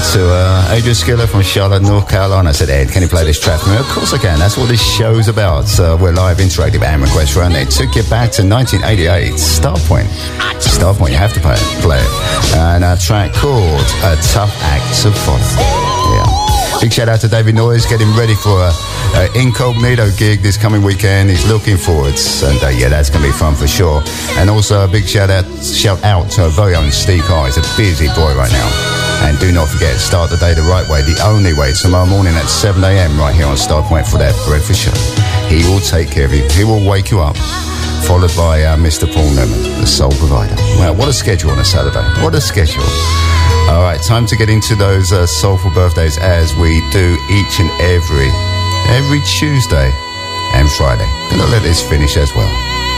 to Adrian Skiller from Charlotte, North Carolina. I said, Ed, can you play this track for me? Of course I can. That's what this show's about. We're live, interactive, and request run. It took you back to 1988. Starpoint. Starpoint, you have to play it. And a track called A Tough Act to Follow. Yeah. Big shout out to David Noyes, getting ready for an Incognito gig this coming weekend. He's looking forwards, and yeah, that's going to be fun for sure. And also a big shout out to our very own Steve Carr. He's a busy boy right now. And do not forget, start the day the right way, the only way, tomorrow morning at 7 a.m. right here on Starpoint for that breakfast show. He will take care of you. He will wake you up. Followed by Mr. Paul Newman, the soul provider. Wow, what a schedule on a Saturday. What a schedule. All right, time to get into those soulful birthdays as we do each and every Tuesday and Friday. Gonna let this finish as well.